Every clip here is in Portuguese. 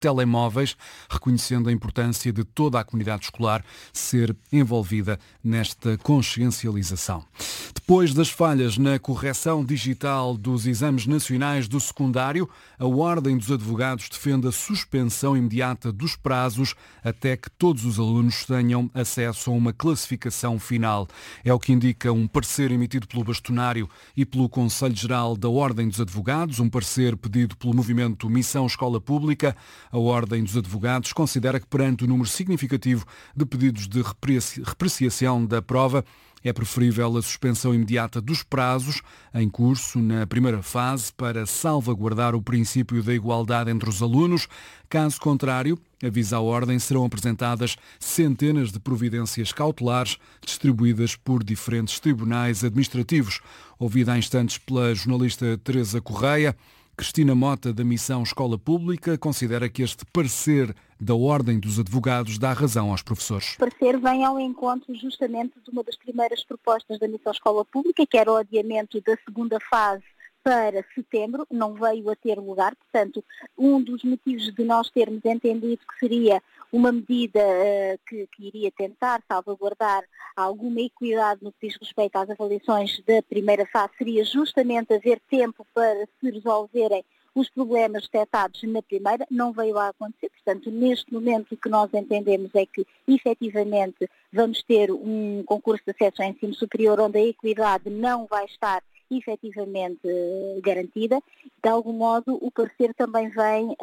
telemóveis, reconhecendo a importância de toda a comunidade escolar ser envolvida nesta consciencialização. Depois das falhas na correção digital dos exames nacionais do secundário, a Ordem dos Advogados defende a suspensão imediata dos prazos até que todos os alunos tenham acesso a uma classificação final. É o que indica um parecer emitido pelo bastonário e pelo Conselho Geral da Ordem dos Advogados, um parecer pedido pelo movimento Missão Escola Pública. A Ordem dos Advogados considera que, perante o número significativo de pedidos de repreciação da prova, é preferível a suspensão imediata dos prazos em curso na primeira fase para salvaguardar o princípio da igualdade entre os alunos. Caso contrário, avisa a Ordem, serão apresentadas centenas de providências cautelares distribuídas por diferentes tribunais administrativos. Ouvida há instantes pela jornalista Teresa Correia, Cristina Mota, da Missão Escola Pública, considera que este parecer da Ordem dos Advogados dá razão aos professores. O parecer vem ao encontro justamente de uma das primeiras propostas da Missão Escola Pública, que era o adiamento da segunda fase para setembro, não veio a ter lugar. Portanto, um dos motivos de nós termos entendido que seria uma medida que iria tentar salvaguardar alguma equidade no que diz respeito às avaliações da primeira fase seria justamente haver tempo para se resolverem os problemas detectados na primeira, não veio a acontecer. Portanto, neste momento o que nós entendemos é que, efetivamente, vamos ter um concurso de acesso ao ensino superior onde a equidade não vai estar efetivamente garantida. De algum modo, o parecer também vem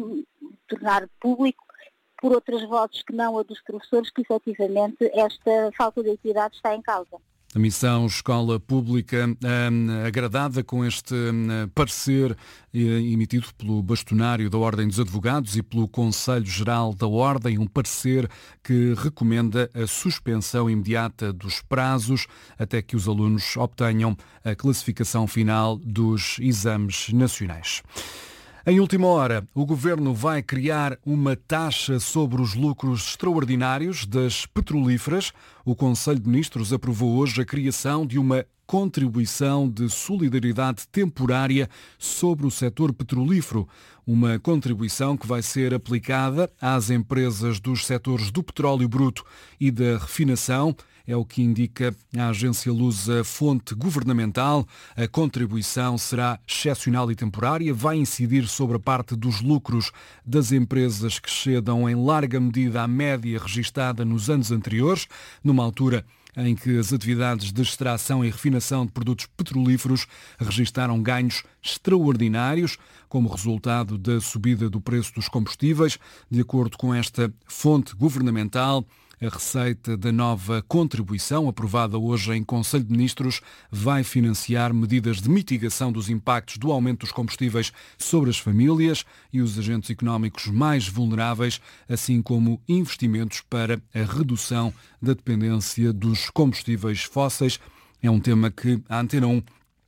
tornar público, por outras vozes que não a dos professores, que efetivamente esta falta de equidade está em causa. A Missão Escola Pública agradada com este parecer emitido pelo bastonário da Ordem dos Advogados e pelo Conselho Geral da Ordem, um parecer que recomenda a suspensão imediata dos prazos até que os alunos obtenham a classificação final dos exames nacionais. Em última hora, o Governo vai criar uma taxa sobre os lucros extraordinários das petrolíferas. O Conselho de Ministros aprovou hoje a criação de uma contribuição de solidariedade temporária sobre o setor petrolífero. Uma contribuição que vai ser aplicada às empresas dos setores do petróleo bruto e da refinação. É o que indica a agência lusa Fonte Governamental. A contribuição será excepcional e temporária, vai incidir sobre a parte dos lucros das empresas que cedam em larga medida à média registada nos anos anteriores, numa altura em que as atividades de extração e refinação de produtos petrolíferos registaram ganhos extraordinários como resultado da subida do preço dos combustíveis. De acordo com esta fonte governamental, a receita da nova contribuição, aprovada hoje em Conselho de Ministros, vai financiar medidas de mitigação dos impactos do aumento dos combustíveis sobre as famílias e os agentes económicos mais vulneráveis, assim como investimentos para a redução da dependência dos combustíveis fósseis. É um tema que a Antena 1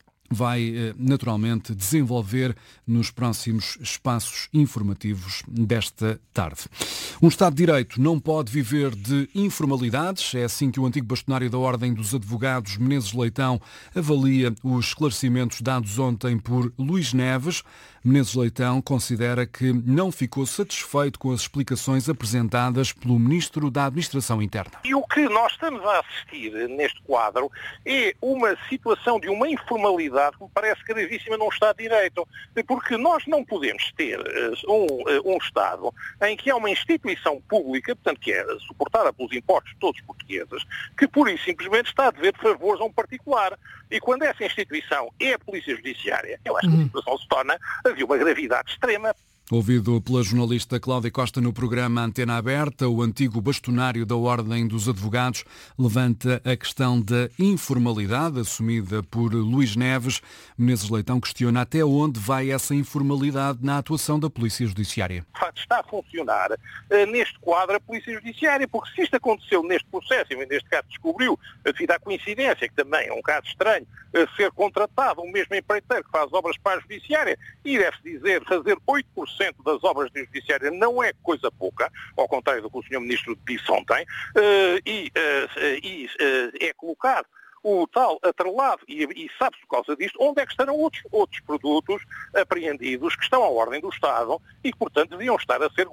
vai naturalmente desenvolver nos próximos espaços informativos desta tarde. Um Estado de Direito não pode viver de informalidades. É assim que o antigo bastonário da Ordem dos Advogados, Menezes Leitão, avalia os esclarecimentos dados ontem por Luís Neves. Menezes Leitão considera que não ficou satisfeito com as explicações apresentadas pelo Ministro da Administração Interna. E o que nós estamos a assistir neste quadro é uma situação de uma informalidade que me parece gravíssima num Estado de Direito, porque nós não podemos ter um Estado em que há uma instituição pública, portanto que é suportada pelos impostos de todos os portugueses, que pura e simplesmente está a dever favores a um particular. E quando essa instituição é a Polícia Judiciária, eu acho que a situação se torna de uma gravidade extrema. Ouvido pela jornalista Cláudia Costa no programa Antena Aberta, o antigo bastonário da Ordem dos Advogados levanta a questão da informalidade assumida por Luís Neves. Menezes Leitão questiona até onde vai essa informalidade na atuação da Polícia Judiciária. De facto, está a funcionar neste quadro a Polícia Judiciária, porque se isto aconteceu neste processo, e neste caso descobriu, devido à coincidência, que também é um caso estranho, ser contratado um mesmo empreiteiro que faz obras para a Judiciária, e deve-se dizer, fazer 8% das obras da Judiciária não é coisa pouca, ao contrário do que o Sr. Ministro disse ontem, e é colocado o tal atrelado, e sabe-se por causa disto, onde é que estarão outros produtos apreendidos que estão à ordem do Estado e que, portanto, deviam estar a ser